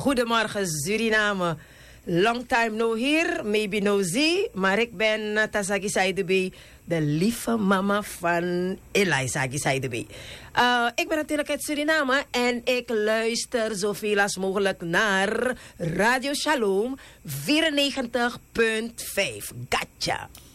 Goedemorgen Suriname. Long time no here, maybe no see. Maar ik ben Tasaki Saidebe, de lieve mama van Eliza Saidebe. Ik ben natuurlijk uit Suriname en ik luister zoveel als mogelijk naar Radio Shalom 94.5. Gotcha.